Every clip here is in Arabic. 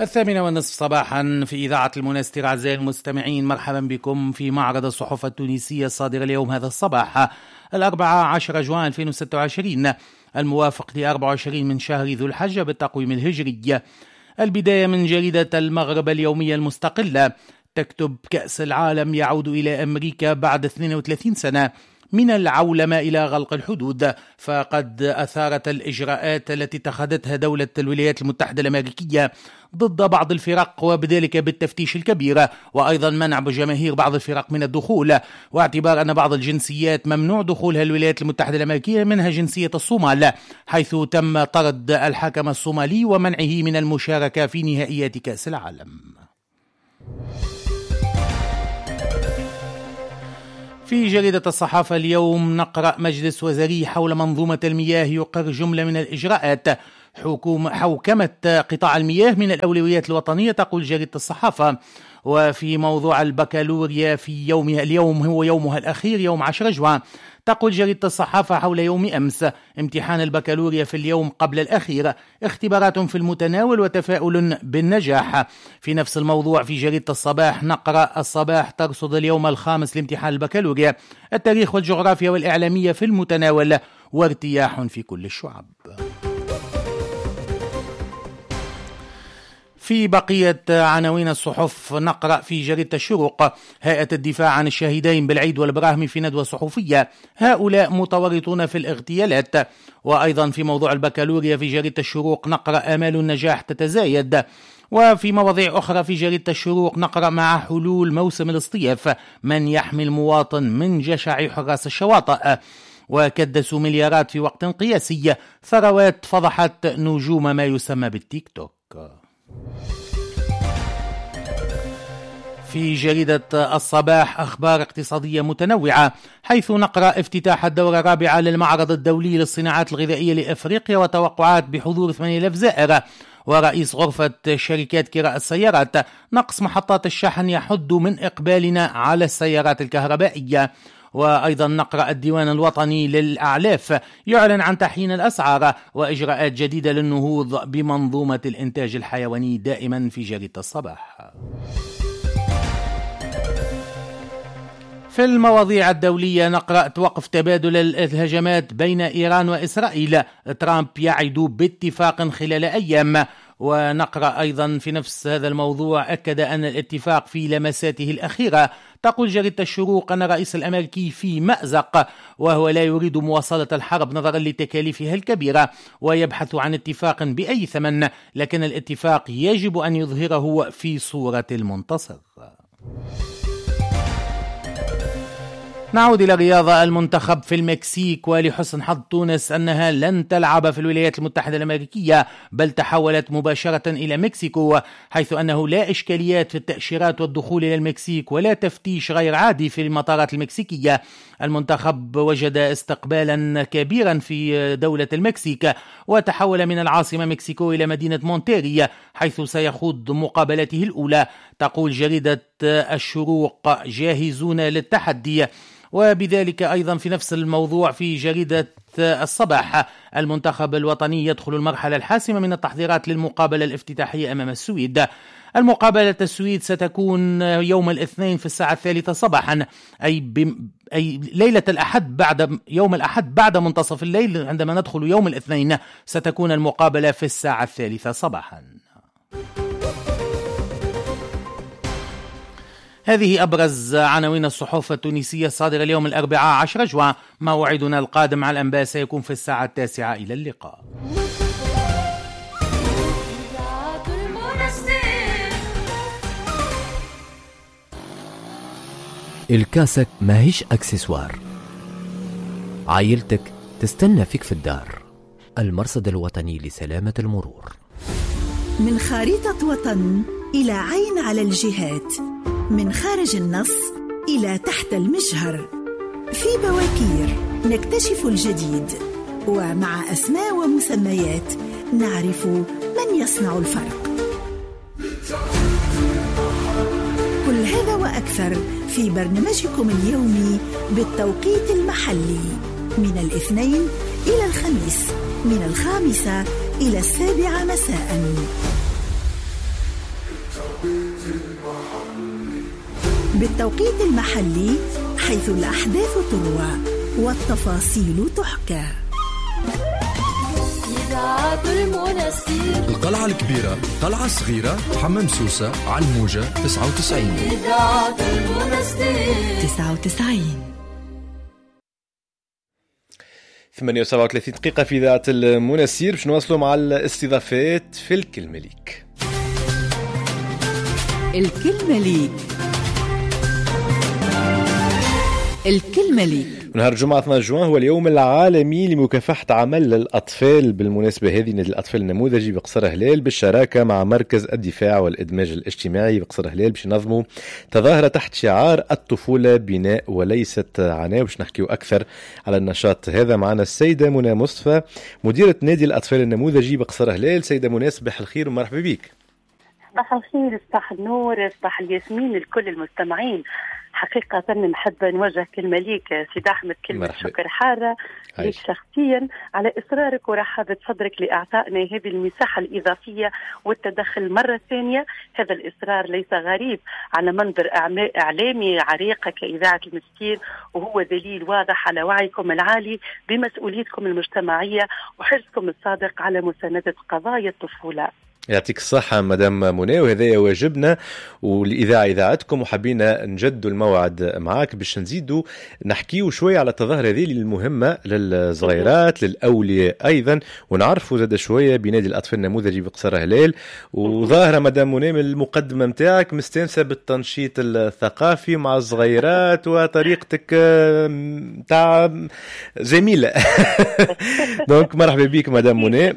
الثامنة والنصف صباحا في إذاعة المنستير. أعزائي المستمعين، مرحبا بكم في معرض الصحف التونسية الصادر اليوم هذا الصباح 14 جوان 2026 الموافق ل 24 من شهر ذو الحجة بالتقويم الهجري. البداية من جريدة المغرب اليومية المستقلة، تكتب: كأس العالم يعود إلى أمريكا بعد 32 سنة، من العولمة إلى غلق الحدود. فقد أثارت الإجراءات التي اتخذتها دولة الولايات المتحدة الأمريكية ضد بعض الفرق، وبذلك بالتفتيش الكبير، وأيضا منع جماهير بعض الفرق من الدخول، واعتبار أن بعض الجنسيات ممنوع دخولها الولايات المتحدة الأمريكية، منها جنسية الصومال، حيث تم طرد الحكم الصومالي ومنعه من المشاركة في نهائيات كأس العالم. في جريدة الصحافة اليوم نقرأ: مجلس وزيري حول منظومة المياه يقر جملة من الإجراءات، حوكمة قطاع المياه من الأولويات الوطنية، تقول جريدة الصحافة. وفي موضوع البكالوريا في يومها اليوم هو يومها الأخير يوم 10 جوان، تقول جريدة الصحافة حول يوم أمس: امتحان البكالوريا في اليوم قبل الأخير، اختبارات في المتناول وتفاؤل بالنجاح. في نفس الموضوع في جريدة الصباح نقرأ: الصباح ترصد اليوم الخامس لامتحان البكالوريا، التاريخ والجغرافيا والإعلامية في المتناول، وارتياح في كل الشعب. في بقية عناوين الصحف نقرأ في جريدة الشروق: هيئة الدفاع عن الشهيدين بالعيد والبراهمي في ندوة صحفية، هؤلاء متورطون في الاغتيالات. وأيضا في موضوع البكالوريا في جريدة الشروق نقرأ: آمال النجاح تتزايد. وفي مواضيع أخرى في جريدة الشروق نقرأ: مع حلول موسم الاصطياف، من يحمي المواطن من جشع حراس الشواطئ. وكدسوا مليارات في وقت قياسي، ثروات فضحت نجوم ما يسمى بالتيك توك. في جريدة الصباح أخبار اقتصادية متنوعة، حيث نقرأ: افتتاح الدورة الرابعة للمعرض الدولي للصناعات الغذائية لأفريقيا، وتوقعات بحضور 8,000 زائر. ورئيس غرفة شركات كراء السيارات: نقص محطات الشحن يحد من إقبالنا على السيارات الكهربائية. وأيضا نقرأ: الديوان الوطني للأعلاف يعلن عن تحيين الأسعار، وإجراءات جديدة للنهوض بمنظومة الإنتاج الحيواني، دائما في جريدة الصباح. في المواضيع الدولية نقرأ: توقف تبادل الهجمات بين إيران وإسرائيل، ترامب يعد باتفاق خلال أيام. ونقرأ أيضا في نفس هذا الموضوع: أكد أن الاتفاق في لمساته الأخيرة، تقول جريدة الشروق أن الرئيس الأمريكي في مأزق، وهو لا يريد مواصلة الحرب نظرا لتكاليفها الكبيرة، ويبحث عن اتفاق بأي ثمن، لكن الاتفاق يجب أن يظهره في صورة المنتصر. نعود إلى الرياضة. المنتخب في المكسيك، ولحسن حظ تونس أنها لن تلعب في الولايات المتحدة الأمريكية، بل تحولت مباشرة إلى مكسيكو، حيث أنه لا إشكاليات في التأشيرات والدخول إلى المكسيك، ولا تفتيش غير عادي في المطارات المكسيكية. المنتخب وجد استقبالا كبيرا في دولة المكسيك، وتحول من العاصمة مكسيكو إلى مدينة مونتيري، حيث سيخوض مقابلته الأولى. تقول جريدة الشروق: جاهزون للتحدي. وبذلك أيضا في نفس الموضوع في جريدة الصباح: المنتخب الوطني يدخل المرحلة الحاسمة من التحضيرات للمقابلة الافتتاحية أمام السويد. المقابلة السويد ستكون يوم الاثنين في الساعة 3 صباحا، أي ليلة الأحد، بعد يوم الأحد بعد منتصف الليل. عندما ندخل يوم الاثنين ستكون المقابلة في الساعة 3 صباحا. هذه أبرز عناوين الصحف التونسية الصادرة اليوم الأربعاء 10 جوان. موعدنا القادم على الأنباء سيكون في الساعة 9. إلى اللقاء. الكاسك ماهيش أكسسوار، عائلتك تستنى فيك في الدار. المرصد الوطني لسلامة المرور. من خريطة وطن إلى عين على الجهات، من خارج النص إلى تحت المجهر، في بواكير نكتشف الجديد، ومع أسماء ومسميات نعرف من يصنع الفرق. كل هذا وأكثر في برنامجكم اليومي بالتوقيت المحلي، من الاثنين إلى الخميس، من 5 إلى 7 مساء. بالتوقيت المحلي حيث الأحداث تروى والتفاصيل تحكى. إذاعة المنستير، القلعة الكبيرة، قلعة صغيرة، حمام سوسة، على الموجة 99. إذاعة المنستير 99. 38 دقيقة في إذاعة المنستير. باش نواصلوا مع الاستضافات في الكلمة ليك. الكلمة ليك. الكلمة ليك. نهار الجمعة 12 جوان هو اليوم العالمي لمكافحة عمل الأطفال. بالمناسبة هذه نادي الأطفال النموذجي بقصر هلال بالشراكة مع مركز الدفاع والإدماج الاجتماعي بقصر هلال باش ينظموا تظاهرة تحت شعار الطفولة بناء وليست عناء. باش نحكيو أكثر على النشاط هذا معنا السيدة منى مصطفى مديرة نادي الأطفال النموذجي بقصر هلال. سيدة منى صباح الخير ومرحبا بك. صباح الخير، صباح النور، صباح الياسمين لكل المستمعين. حقيقة نحب نوجه كلمة ليك سيد أحمد، كلمة شكر حارة ليك شخصيا على إصرارك ورحابة صدرك لإعطائنا هذه المساحة الإضافية والتدخل مرة ثانية. هذا الإصرار ليس غريب على منبر إعلامي عريق كإذاعة المسكين، وهو دليل واضح على وعيكم العالي بمسؤوليتكم المجتمعية وحرصكم الصادق على مساندة قضايا الطفولة. يعطيك الصحة مدام منى، وهذا واجبنا والإذاعة إذاعتكم، وحبينا نجدوا الموعد معاك باش نزيدوا نحكيوا شوية على التظاهرة هذه المهمة للصغيرات للأولياء أيضا، ونعرفوا زاد شوية بنادي الأطفال النموذجي بقصر هلال. وظاهرة مدام منى من المقدمة متاعك مستانسة بالتنشيط الثقافي مع الصغيرات وطريقتك متاع جميلة. دونك مرحبا بك مدام منى.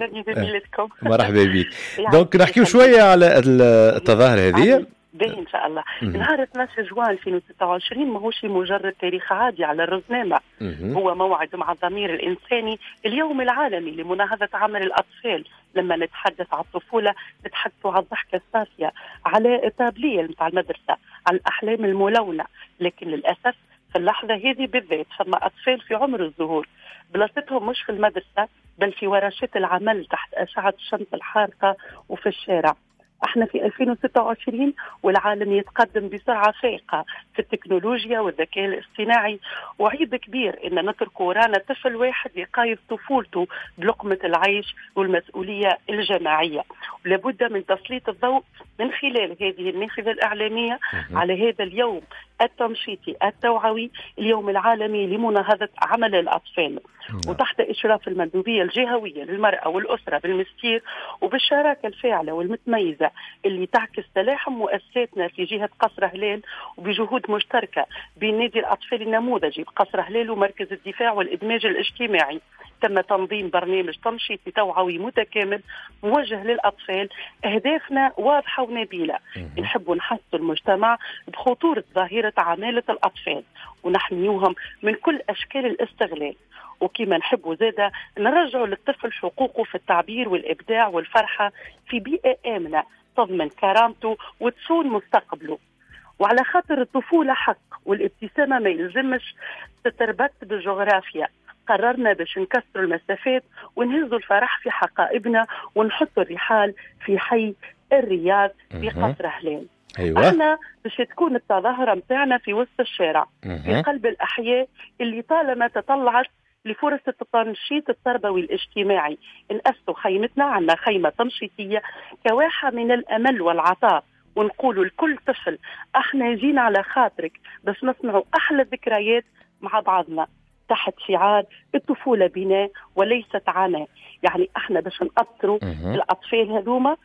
مرحبا بك. دونك نحكيو شوية على التظاهرة هذه. باهي ان شاء الله. نهار 12 جوان 2026 ماهوش مجرد تاريخ عادي على الرزنامة، هو موعد مع الضمير الإنساني، اليوم العالمي لمناهضة عمل الأطفال. لما نتحدث عن الطفولة نتحدث عن الضحكة الصافية، على التابلية متاع المدرسة، على الأحلام الملونة. لكن للأسف في اللحظة هذه بالذات فما أطفال في عمر الظهور بلاصتهم مش في المدرسة بل في ورشات العمل تحت أشعة الشمس الحارقة وفي الشارع. احنا في 2026 والعالم يتقدم بسرعة فائقة في التكنولوجيا والذكاء الاصطناعي، وعيب كبير ان نترك ورانا طفل واحد يقايض طفولته بلقمة العيش والمسؤولية الجماعية. ولابد من تسليط الضوء من خلال هذه النافذة الإعلامية على هذا اليوم التنشيطي التوعوي، اليوم العالمي لمناهضة عمل الأطفال، وتحت إشراف المندوبية الجهوية للمرأة والأسرة بالمستير، وبالشراكة الفاعلة والمتميزة اللي تعكس تلاحم مؤسساتنا في جهة قصر هلال، وبجهود مشتركة بين نادي الأطفال النموذجي بقصر هلال ومركز الدفاع والإدماج الاجتماعي. تم تنظيم برنامج تنشيطي توعوي متكامل موجه للأطفال. أهدافنا واضحة ونبيلة، نحب نحث المجتمع بخطورة ظاهرة عمالة الأطفال ونحميوهم من كل أشكال الاستغلال، وكما نحب زادة نرجع للطفل حقوقه في التعبير والإبداع والفرحة في بيئة آمنة تضمن كرامته وتصون مستقبله. وعلى خاطر الطفولة حق والابتسامة ما يلزمش تتربط بالجغرافيا، قررنا باش نكسر المسافات ونهزوا الفرح في حقائبنا ونحط الرحال في حي الرياض في قصر هلال. أيوة. احنا باش تكون التظاهرة متاعنا في وسط الشارع في قلب الأحياء اللي طالما تطلعت لفرص التنشيط التربوي الاجتماعي. نأسسوا خيمتنا، عندنا خيمة تنشيطية كواحة من الأمل والعطاء، ونقولوا لكل طفل احنا جينا على خاطرك باش نصنعوا أحلى ذكريات مع بعضنا تحت شعار الطفولة بناء وليست عناء. يعني احنا باش نأثروا الأطفال هذوما،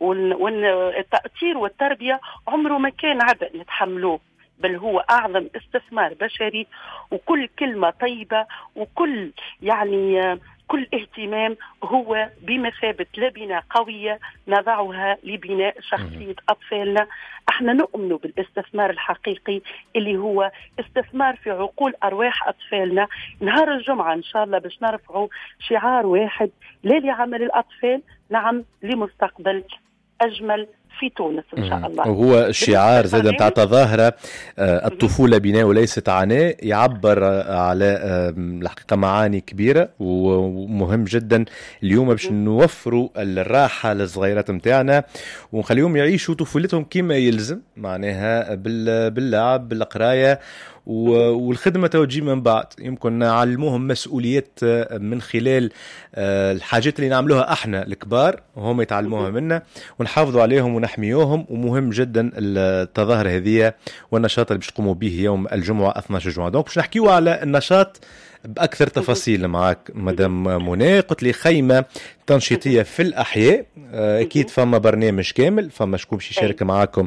والتأثير والتربية عمره ما كان عبء نتحملوه، بل هو أعظم استثمار بشري. وكل كلمة طيبة وكل كل اهتمام هو بمثابة لبنة قوية نضعها لبناء شخصية أطفالنا. احنا نؤمن بالاستثمار الحقيقي اللي هو استثمار في عقول أرواح أطفالنا. نهار الجمعة إن شاء الله باش نرفعوا شعار واحد، لا لعمل الأطفال، نعم لمستقبل أجمل في تونس إن شاء الله. وهو الشعار زاد متاع تظاهرة الطفولة بناء وليست عناء، يعبر على الحقيقة معاني كبيرة ومهم جدا اليوم باش نوفروا الراحة للصغيرات متاعنا ونخليهم يعيشوا طفولتهم كما يلزم، معناها باللعب بالقراية والخدمة توجيه من بعد. يمكن نعلموهم مسؤوليات من خلال الحاجات اللي نعملوها احنا الكبار وهم يتعلموها منا، ونحافظوا عليهم ونحميوهم. ومهم جدا التظاهرة هذه والنشاط اللي باش نقوموا به يوم الجمعة 12 جمعة. دونك باش نحكيوا على النشاط بأكثر تفاصيل معك مدام منى. قلت لي خيمة تنشيطية في الأحياء، أكيد فما برنامج كامل، فما شكون باش يشارك معاكم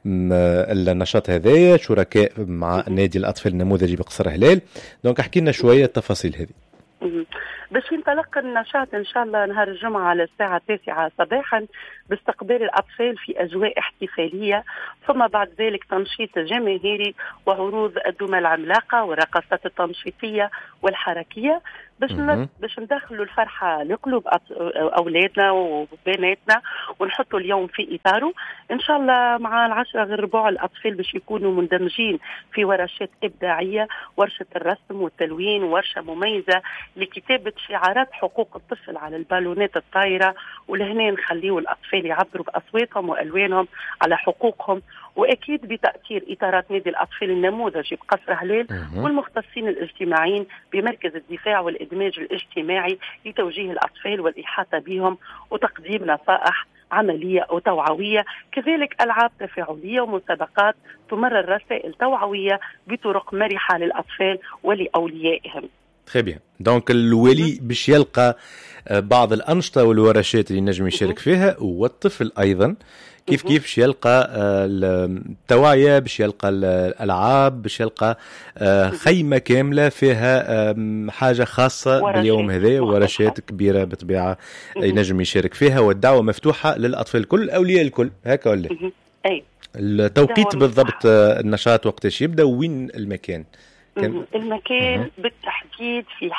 النشاط هذايا، شركاء مع نادي الأطفال النموذجي بقصر هلال. دونك احكي لنا شوية التفاصيل هذه. باش ينطلق النشاط إن شاء الله نهار الجمعة على الساعة 9 صباحا باستقبال الأطفال في أجواء احتفالية، ثم بعد ذلك تنشيط جماهيري وعروض الدمى العملاقة والرقصات التنشيطية والحركية باش ندخلوا الفرحة لقلوب أولادنا وبناتنا ونحطوا اليوم في إطاره إن شاء الله. مع 10 غير ربع الأطفال باش يكونوا مندمجين في ورشات إبداعية، ورشة الرسم والتلوين، ورشة مميزة لكتابة شعارات حقوق الطفل على البالونات الطايرة، ولهنا نخليوا الأطفال يعبروا بأصواتهم وألوانهم على حقوقهم، وأكيد بتأثير إطارات نادي الأطفال النموذجي بقصر هلال والمختصين الاجتماعيين بمركز الدفاع والإدماج الاجتماعي لتوجيه الأطفال والإحاطة بهم وتقديم نصائح عملية وتوعوية، كذلك ألعاب تفاعلية ومسابقات تمرر رسائل توعوية بطرق مرحة للأطفال ولأوليائهم. très bien. دونك الولي باش يلقى بعض الأنشطة والورشات اللي نجم يشارك فيها، والطفل أيضا كيف باش يلقى التوعية، باش يلقى الألعاب، باش يلقى خيمة كاملة فيها حاجة خاصة باليوم هذا، ورشات كبيرة بطبيعة ينجم يشارك فيها، والدعوة مفتوحة للأطفال الكل، أولياء الكل، هكا ولا؟ أي. التوقيت بالضبط النشاط وقتاش يبدأ وين المكان؟ المكان بالتحديد في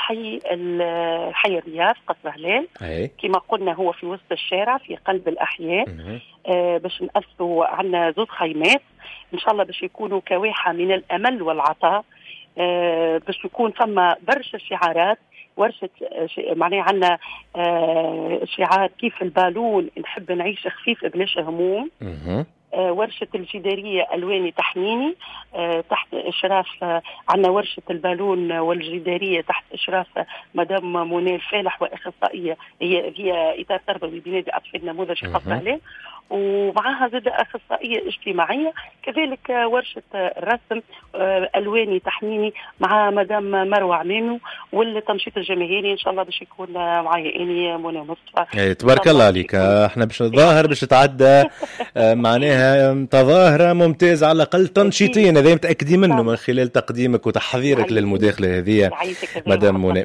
حي الرياض قصر هلال، كما قلنا هو في وسط الشارع في قلب الأحياء. باش نأسسوا عنا 2 خيمات إن شاء الله باش يكونوا كواحة من الأمل والعطاء، باش يكون ثم برشا شعارات، ورشة معناها عنا شعار كيف البالون نحب نعيش خفيف بلاش هموم، ورشة الجدارية ألواني تحميني تحت إشراف عنا ورشة البالون والجدارية تحت إشراف مدام منى الفالح وأخصائية هي إطار تربوي بنادي أطفال نموذجي قصر هلال، ومعها زاد أخصائية اجتماعية، كذلك ورشة الرسم ألواني تحميني مع مدام مروة عمامو، والتنشيط الجماهيري إن شاء الله باش يكون معايا إني منى مصطفى. تبارك الله عليك. احنا باش نظاهر باش تعدى معناها تظاهرة ممتازة على الأقل تنشيطيا، هذا متأكدين منه من خلال تقديمك وتحضيرك للمداخلة هذه مدام منى.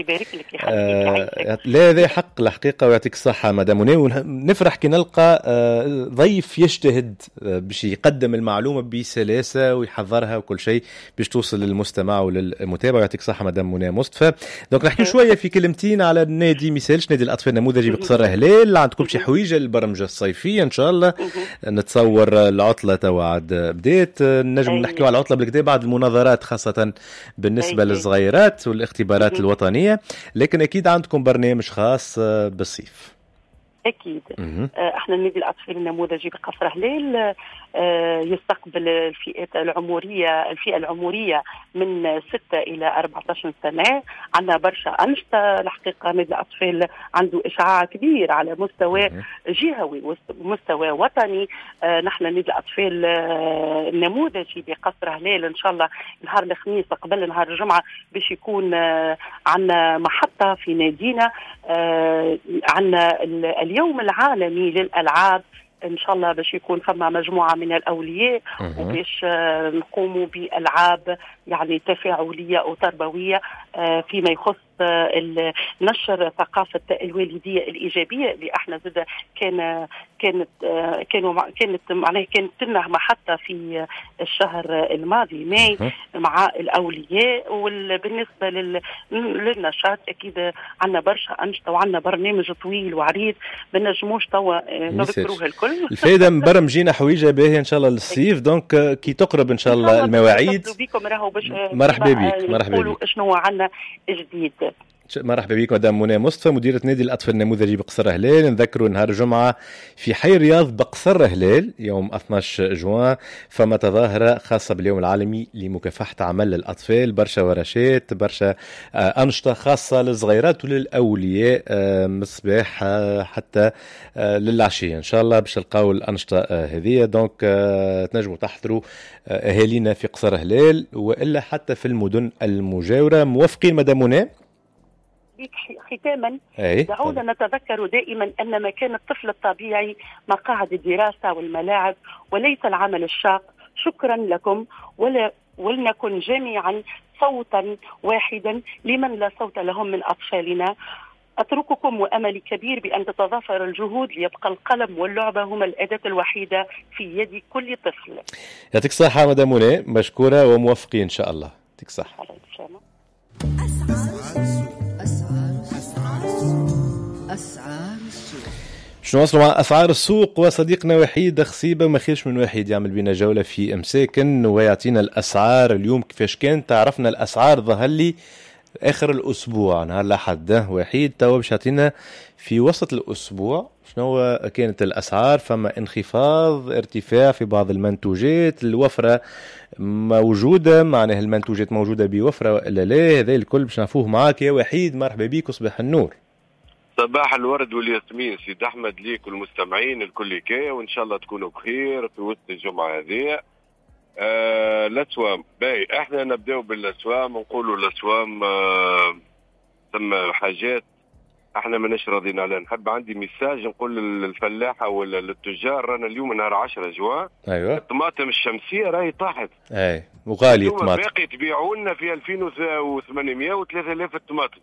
لا هذا حق الحقيقة ويعطيك الصحة مدام منى، ونفرح كي نلقى ضيف يجتهد باش يقدم المعلومة بسلاسة ويحضرها وكل شيء باش توصل للمستمع وللمتابع. يعطيك الصحة مدام منى مصطفى. دونك نحكي شوية في كلمتين على النادي، مثالش نادي الأطفال النموذجي بقصر هلال. عندكم شي حويجة البرمجة الصيفية إن شاء الله، نتصور العطلة توعد بديت، نجم نحكيو على العطلة بالكدا بعد المناظرات خاصة بالنسبة للصغيرات والاختبارات الوطنية، لكن أكيد عندكم برنامج خاص بالصيف. أكيد. احنا النادي الأطفال النموذجي بقصر هلال يستقبل الفئة العمرية من 6 إلى 14 سنة. عندنا برشا أنشطة الحقيقة. نادي الأطفال عنده إشعاع كبير على مستوى جهوي ومستوى وطني. نحن نادي الأطفال النموذجي بقصر هلال إن شاء الله نهار الخميس قبل نهار الجمعة باش يكون عندنا محطة في نادينا. عندنا اليوم العالمي للألعاب إن شاء الله باش يكون فما مجموعة من الأولياء وباش نقوموا بألعاب يعني تفاعلية أو تربوية فيما يخص نشر ثقافة الوالدية الإيجابية اللي احنا زاد كانت معناها كانت النغمة حتى في الشهر الماضي ماي مع الأولياء. وبالنسبة للنشاط أكيد عندنا برشا أنشطة وعندنا برنامج طويل وعريض ما نجموش توا نذكروه الكل. الفايدة مبرمجينا حويجة باهية إن شاء الله للصيف، دونك كي تقرب إن شاء الله المواعيد مرحبا بك. مرحبا بك. شنو عندنا جديد؟ مرحبا بك مدام منى مصطفى مديرة نادي الأطفال النموذجي بقصر هلال. نذكروا نهار الجمعة في حي الرياض بقصر هلال يوم 12 جوان فما تظاهرة خاصة باليوم العالمي لمكافحة عمل الأطفال، برشا ورشات، برشا أنشطة خاصة للصغيرات وللأولياء من الصباح حتى للعشية إن شاء الله باش تلقاو الأنشطة هذه. دونك تنجموا تحضروا أهالينا في قصر هلال وإلا حتى في المدن المجاورة. موافقين مدام منى؟ ختاما دعونا نتذكر دائما أن مكان الطفل الطبيعي مقاعد الدراسة والملاعب وليس العمل الشاق. شكرا لكم ولنكن جميعا صوتا واحدا لمن لا صوت لهم من أطفالنا. أترككم وأملي كبير بأن تتضافر الجهود ليبقى القلم واللعبة هما الأداة الوحيدة في يد كل طفل. يعطيك الصحة مدام منى، مشكورة وموفقين إن شاء الله. يعطيك الصحة. أسعار السوق. شنو وصلوا مع أسعار السوق؟ وصديقنا وحيد خصيبة ما خيرش من وحيد يعمل بينا جولة في أمساكن ويعطينا الأسعار اليوم كيفاش كانت. تعرفنا الأسعار ظهر لي آخر الأسبوع نهار الأحد. وحيد توا باش يعطينا في وسط الأسبوع شنو كانت الأسعار. فما انخفاض ارتفاع في بعض المنتوجات، الوفرة موجودة، معناها المنتوجات موجودة بوفرة وإلا لا. هذا الكل باش نعرفوه معاك يا وحيد. مرحبا بيك وصباح النور. صباح الورد والياسمين سيد أحمد ليك والمستمعين الكل كاية وإن شاء الله تكونوا بخير في وسط الجمعة هذه. الأسوام باي احنا نبداو بالأسوام ونقولوا الأسوام ثم حاجات احنا ماناش راضيين عليها. نحب عندي ميساج نقول للفلاحة ولا للتجار رانا اليوم نهار 10 جوان. ايوه الطماطم الشمسية راهي طاحت. اي وغالية الطماطم. باقي تبيعوا لنا في 2800 و 3000 الطماطم.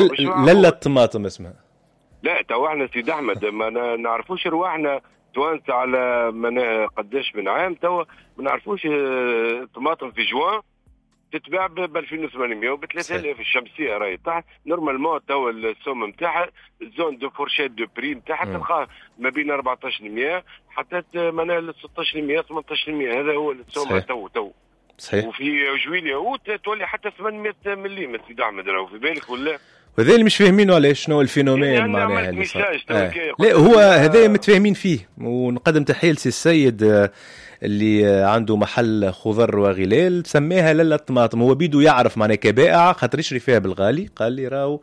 لا الطماطم اسمها. لا تو احنا سيد احمد ما نعرفوش رواحنا توانسة على قداش من عام تو ما نعرفوش. الطماطم في جوان تتباع ب 2800 و ب 3000 الشمسيه راهي تحت نورمالمون. تو السوم نتاعها زون دو فورشيت دو بري نتاعها تلقاه ما بين 1400 حتى ل 1600 1800. هذا هو السوم تو صحيح. وفي جويليا تولي حتى 800 مليم سيد احمد راهو في بالك ولا وهذا اللي مش فاهمينه علاش شنو الفينومين معناها اللي صار. لا هو هذا متفاهمين فيه. ونقدم تحية السيد اللي عنده محل خضر وغلال سماها للا الطماطم. هو بيدو يعرف معناها كبائع خاطر يشري فيها بالغالي. قال لي راهو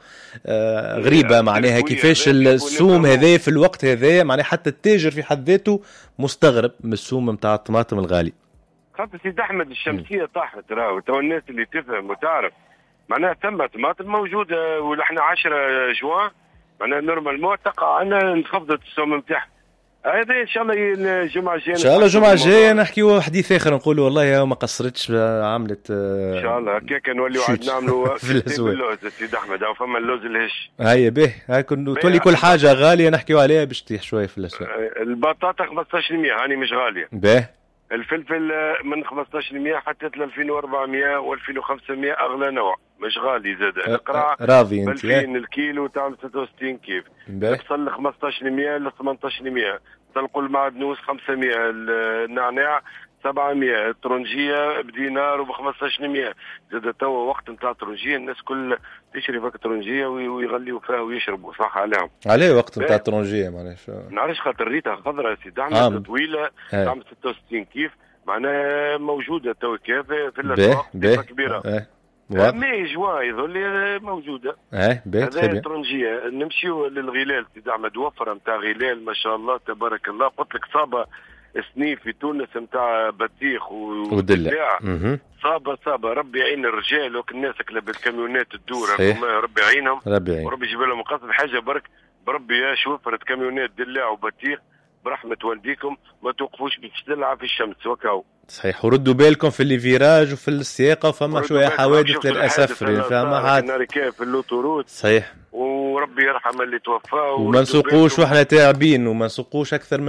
غريبة معناها كيفاش السوم هذا في الوقت هذا. معناها حتى التاجر في حد ذاته مستغرب من السوم متاع الطماطم الغالي. خاطر سيد أحمد الشمسية طاحت راهو. تو الناس اللي تفهم وتعرف معناها ثم طماطم موجودة ونحن 10 جوان معناها نورمالمون تقع عنا انخفضت السوم نتاعها. هذا ان شاء الله الجمعه الجايه ان شاء الله الجمعه الجايه نحكيوا حديث اخر نقولوا والله ما قصرتش عملت ان شاء الله هكاك نوليو عاد نعملوا في اللوز سيد احمد او فما اللوز الهش. هيا به تولي كل حاجه غاليه نحكيوا عليها باش تطيح شويه في الاسواق. البطاطا 1500 هاني مش غاليه. به الفلفل من 1500 حتى 2400 و2500 اغلى نوع مش غالي زاد. القراع راضي انت الكيلو تعمل 66 كيف. البصل 1500 ل 1800. تلقوا المعدنوس 500. النعناع 700. الترنجيه بدينار وب 1500. زاد توا وقت نتاع الترنجيه الناس كل تشري فك ترنجيه ويغليوا فيها ويشربوا صح عليهم. عليه وقت نتاع الترنجيه معليش نعرفش خاطر ريتها خضراء سيدي عملت طويله تعمل 66 كيف معناها موجوده تو كيف في الاسواق كبيره. مي جوا يظل موجوده. هذا الترنجيه. نمشيو للغلال سيدي احمد وفره نتاع غلال ما شاء الله تبارك الله. قلت لك صابه سنين في تونس نتاع بطيخ ودلاع. صابه ربي يعين الرجال الناس بالكاميونات الدور ربي يعينهم وربي يجيب لهم قصد حاجه بربي يا شوفرة كاميونات دلاع وبطيخ برحمه والديكم ما توقفوش باش تلعب في الشمس وكاو. صحيح. وردوا بالكم في الليفيراج وفي السياقه فما شويه حوادث للاسف فما حد في اللوتوروت. صحيح. وربي يرحم اللي توفى. وما نسوقوش واحنا تعبين، وما نسوقوش اكثر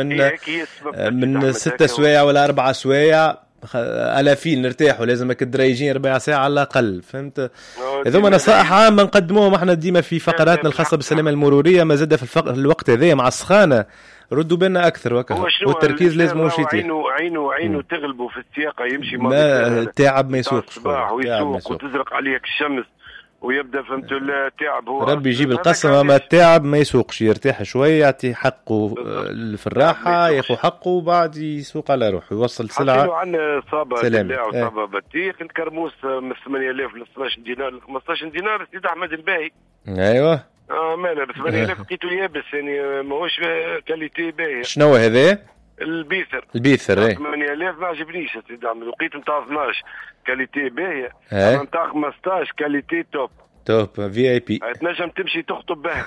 من 6 سوايع ولا 4 سوايع ألافين نرتاحوا. لازمك الدريجين 4 ساعة على الأقل. فهمت؟ هذوما نصائح عامة نقدموهم احنا ديما في فقراتنا الخاصة بالسلامة المرورية. ما زاد في الوقت هذا مع السخانة ردوا بالنا أكثر والتركيز لازم مش يطيح. عينه تغلبه في السياقة يمشي ما تعب ما يسوق الصباح ويسوق وتزرق عليك الشمس ويبدا فهمت التعب. هو ربي يجيب القسم، اما التعب ما يسوقش، يرتاح شويه يعطي حقه في الراحه، ياخذ حقه وبعد يسوق على روحه يوصل سلعه. حتى عندنا صابه دلاع وصابه بطيخ الكرموس من 8000 ل 12 دينار ل 15 دينار. سيد احمد الباهي ايوه مالا ب 8000 لقيته يابس يعني ماهوش كاليتي باهيه. شنو هذا؟ البيثر 8000 ما عجبنيش يا سيدي احمد. لقيت نتاع 12 كاليتي باهيه، نتاع 15 كاليتي توب في اي بي تنجم تمشي تخطب بها.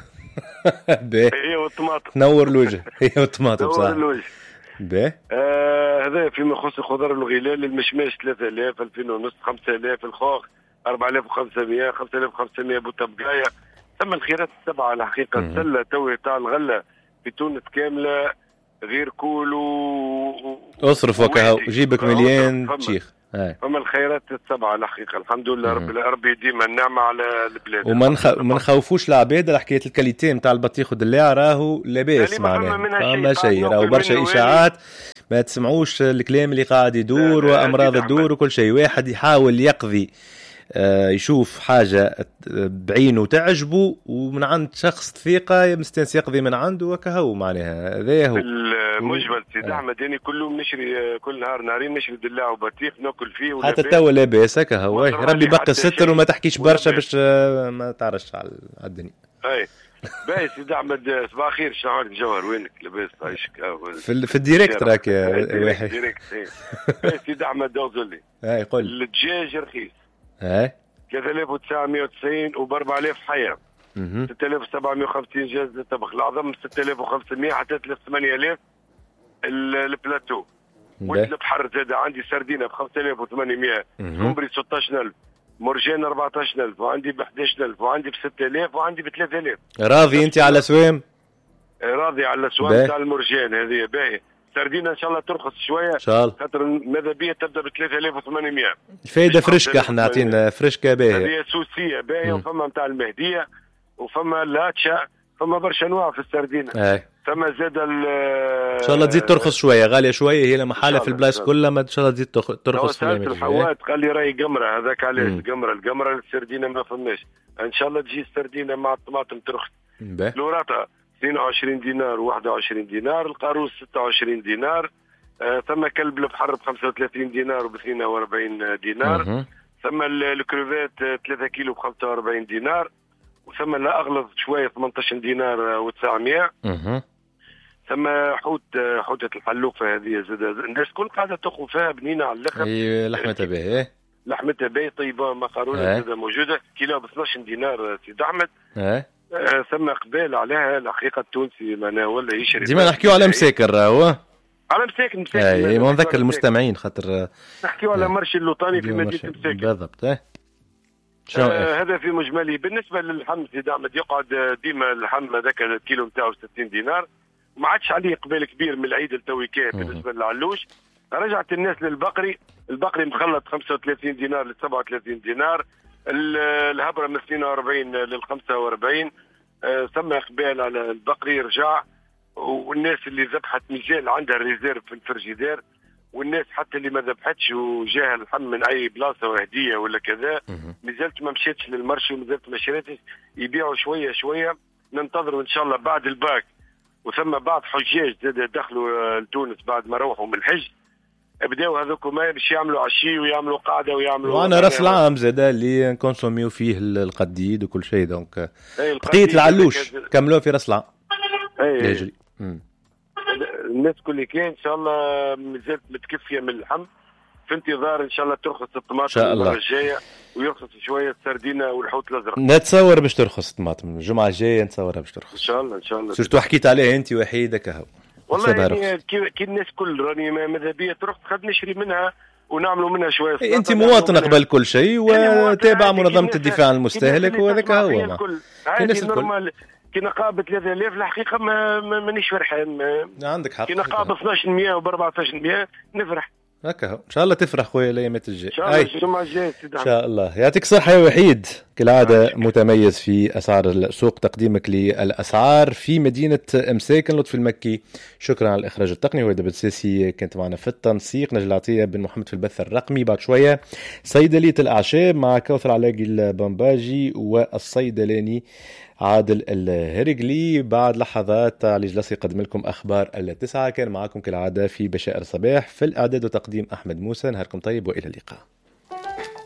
هي والطماطم تنور الوجه. هي والطماطم صح تنور الوجه. باهي هذا فيما يخص الخضر والغلال. المشماش 3000 2500 5000 الخوخ 4500 5500 بوتبقايه. ثم الخيرات السبعه الحقيقه. السله توي تاع الغله في تونس كامله غير كول اصرف وكهو جيبك مليان شيخ. فما الخيرات السبعه الحقيقه. الحمد لله ربي ديما النعمه على البلاد. وما نخوفوش العباد على حكايه الكاليتي نتاع البطيخ والدلاع. راهو لاباس معناها ما شيء، راهو برشا اشاعات ما تسمعوش الكلام اللي قاعد يدور وامراض الدور وكل شيء. واحد يحاول يقضي يشوف حاجة بعينه تعجبه ومن عند شخص ثقة مستنس يقضي من عنده وكهو معناها. هذا هو المجمل سيدي أحمد. يعني كل يوم نشري كل نهار نهارين نشري دلاع وبطيخ ناكل فيه حتى توا لاباس هكا. ربي بقى الستر وما تحكيش برشا باش ما تعرفش على الدنيا. اي باهي سيدي أحمد. صباح الخير. شنو عندك جوهر؟ وينك لاباس عايشك في الديريكت راك واحد باهي سيدي أحمد. دوزلي قول الدجاج رخيص 3990 وب 4000 حية 6750 جاز الطبخ الأعظم 6500 حتى 8000 البلاتو. والبحر زاد عندي سردينة ب 5800 كومبري 16000 مرجان 14000 وعندي ب 11000 وعندي ب 6000 وعندي ب 3000. راضي أنت على سوام؟ راضي على سوام تاع المرجان هذه باهي. سردينة ان شاء الله ترخص شويه ان شاء الله خاطر ماذا بيا تبدا ب 3800. الفايده فرشكه احنا عطينا فرشكه باهيه. هذه سوسيه باهيه وفما نتاع المهديه وفما لاتشا. فما برشا انواع في السردينه. فما زاد ان شاء الله تزيد ترخص شويه. غاليه شويه هي لما حاله في البلايص كلها ما ان شاء الله تزيد ترخص شويه. الحوات قال لي راهي قمره هذاك علاش القمره السردينه ما فماش. ان شاء الله تجي السردينه مع الطماطم ترخص. لوراتا 22 دينار و21 دينار. القاروس 26 دينار. ثم كلب البحر ب 35 دينار و 42 دينار. ثم الكروفات 3 كيلو ب 45 دينار. وثم لا اغلظ شويه 18 دينار و900. ثم حوتة الحلوفه هذه زاد الناس كل قاعده تاخذ فيها بنينه على الاخر. لحمتها باهيه لحمتها باهيه طيبه مقارونه زاد موجوده كيلو ب 12 دينار سيد احمد. ثم قبال عليها الحقيقه التونسي معناها ولا يشري. ديما نحكيو على مساكن راهو على مساكن ما نذكر المستمعين خاطر نحكيو على مرشي اللوطاني في مدينه مساكن بالضبط. هذا في مجمله. بالنسبه للحم سيد احمد يقعد ديما اللحم هذاك الكيلو نتاعو 60 دينار. ما عادش عليه قبال كبير من العيد التويكات. بالنسبه للعلوش رجعت الناس للبقري. البقري مخلط 35 دينار ل 37 دينار. الهبره من 42 لل 45. ثم اقبال على البقري رجع. والناس اللي ذبحت مازال عندها الريزيرف في الفرجيدير. والناس حتى اللي ما ذبحتش وجاها اللحم من اي بلاصه وهديه ولا كذا مازالت ما مشيتش للمرشي ومازالت ما شريتش. يبيعوا شويه شويه. ننتظروا ان شاء الله بعد الباك. وثم بعض حجاج دخلوا لتونس بعد ما روحوا من الحج بداوا هذوك ما باش يعملوا عشي ويعملوا قاعده ويعملوا. وانا راس العام زاد اللي نكونسوميو فيه القديد وكل شيء. دونك بقيه العلوش كملوه في راس العام يجري. الناس كل كان ان شاء الله مازالت متكفيه من اللحم. في انتظار ان شاء الله ترخص الطماطم المره الجايه ويرخص شويه السردينه والحوت الازرق. نتصور باش ترخص الطماطم الجمعه الجايه. نتصورها باش ترخص ان شاء الله ان شاء الله. شفتوا حكيت عليها انت وحيدك اهو والله يعني كي الناس كل راني ماذا بيا ترخص خد نشري منها ونعملوا منها شويه. انت مواطن قبل كل شيء وتابع منظمه الدفاع عن المستهلك وهذاك هو عادي نورمال. كي نقابه 3000 الحقيقه مانيش فرحان. عندك حق. كي نقابه 12% و 14% نفرح. هكا ان شاء الله تفرح خويا الايامات الجايه. ان شاء الله الجمعه الجايه ان شاء الله. يعطيك الصحه يا وحيد، كالعاده متميز في اسعار السوق، تقديمك للاسعار في مدينه مساكن. لطفي المكي شكرا على الاخراج التقني. وهذا بالسيسي كانت معنا في التنسيق. نجل عطيه بن محمد في البث الرقمي. بعد شويه صيدليه الاعشاب مع كوثر علاقي البامباجي والصيدلاني عادل الهرقلي. بعد لحظات علي جلسي يقدم لكم أخبار 9. كان معكم كالعادة في بشائر صباح، في الإعداد وتقديم أحمد موسى. نهاركم طيب وإلى اللقاء.